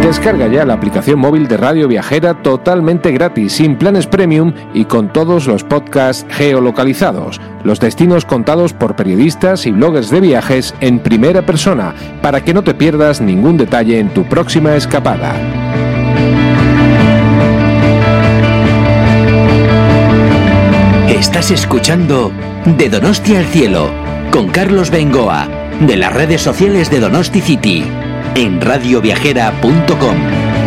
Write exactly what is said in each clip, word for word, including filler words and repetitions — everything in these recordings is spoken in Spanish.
Descarga ya la aplicación móvil de Radio Viajera totalmente gratis, sin planes premium y con todos los podcasts geolocalizados, los destinos contados por periodistas y bloggers de viajes en primera persona, para que no te pierdas ningún detalle en tu próxima escapada. Estás escuchando De Donosti al Cielo, con Carlos Bengoa, de las redes sociales de Donosti City, en radio viajera punto com.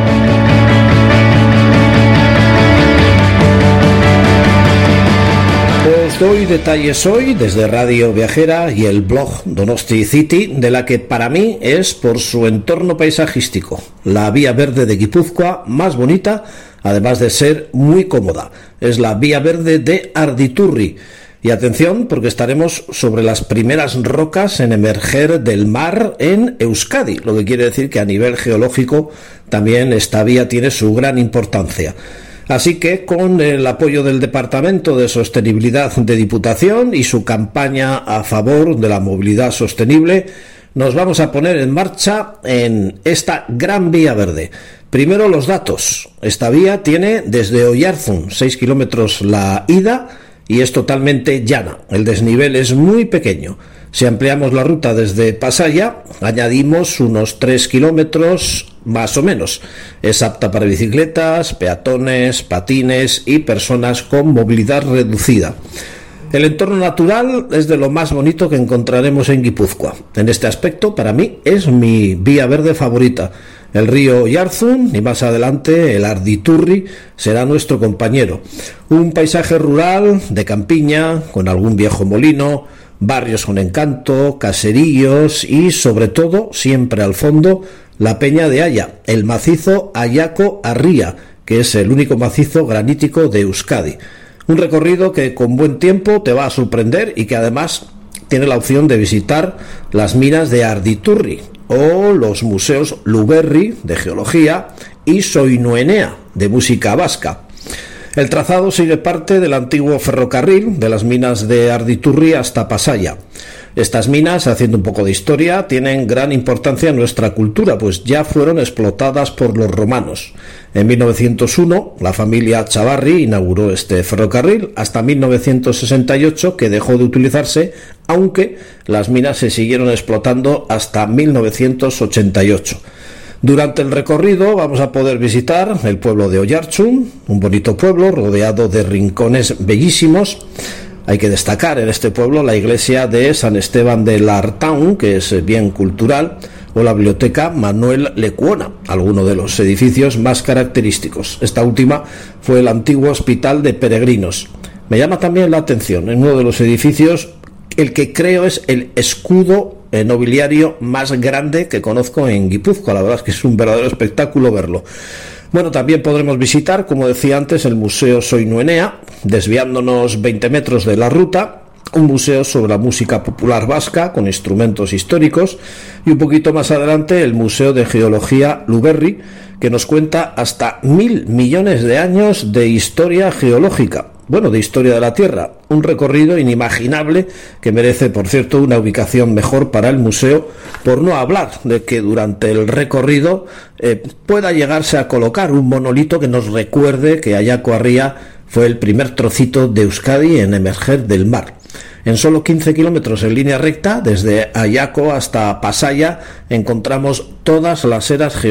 Os doy detalles hoy desde Radio Viajera y el blog Donosti City, de la que para mí es por su entorno paisajístico, la vía verde de Guipúzcoa, más bonita, además de ser muy cómoda. Es la vía verde de Arditurri. Y atención, porque estaremos sobre las primeras rocas en emerger del mar en Euskadi, lo que quiere decir que a nivel geológico también esta vía tiene su gran importancia. Así que, con el apoyo del Departamento de Sostenibilidad de Diputación y su campaña a favor de la movilidad sostenible, nos vamos a poner en marcha en esta gran vía verde. Primero los datos. Esta vía tiene desde Oyarzun seis kilómetros la ida y es totalmente llana. El desnivel es muy pequeño. Si ampliamos la ruta desde Pasaya, añadimos unos tres kilómetros más o menos. Es apta para bicicletas, peatones, patines y personas con movilidad reducida. El entorno natural es de lo más bonito que encontraremos en Guipúzcoa. En este aspecto, para mí, es mi vía verde favorita. El río Oyarzun y más adelante el Arditurri será nuestro compañero. Un paisaje rural de campiña, con algún viejo molino, barrios con encanto, caseríos y, sobre todo, siempre al fondo, la Peña de Aya, el macizo Ayaco Arría, que es el único macizo granítico de Euskadi. Un recorrido que con buen tiempo te va a sorprender y que además tiene la opción de visitar las minas de Arditurri o los museos Luberri de geología y Soinuenea de música vasca. El trazado sigue parte del antiguo ferrocarril de las minas de Arditurri hasta Pasaya. Estas minas, haciendo un poco de historia, tienen gran importancia en nuestra cultura, pues ya fueron explotadas por los romanos. En mil novecientos uno, la familia Chavarri inauguró este ferrocarril hasta mil novecientos sesenta y ocho, que dejó de utilizarse, aunque las minas se siguieron explotando hasta mil novecientos ochenta y ocho. Durante el recorrido vamos a poder visitar el pueblo de Oyarzun, un bonito pueblo rodeado de rincones bellísimos. Hay que destacar en este pueblo la iglesia de San Esteban de Lartaun, que es bien cultural, o la biblioteca Manuel Lecuona, alguno de los edificios más característicos. Esta última fue el antiguo hospital de peregrinos. Me llama también la atención, en uno de los edificios, el que creo es el escudo nobiliario más grande que conozco en Guipúzcoa. La verdad es que es un verdadero espectáculo verlo. Bueno, también podremos visitar, como decía antes, el Museo Soinuenea, desviándonos veinte metros de la ruta, un museo sobre la música popular vasca con instrumentos históricos, y un poquito más adelante el Museo de Geología Luberri, que nos cuenta hasta mil millones de años de historia geológica. Bueno, de historia de la Tierra, un recorrido inimaginable que merece, por cierto, una ubicación mejor para el museo, por no hablar de que durante el recorrido eh, pueda llegarse a colocar un monolito que nos recuerde que Ayaco Arría fue el primer trocito de Euskadi en emerger del mar. En solo quince kilómetros en línea recta, desde Ayaco hasta Pasaya, encontramos todas las eras geológicas